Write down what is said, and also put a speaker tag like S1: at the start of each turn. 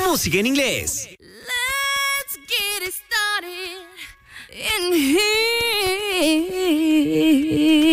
S1: música en inglés.
S2: Let's get it started in here.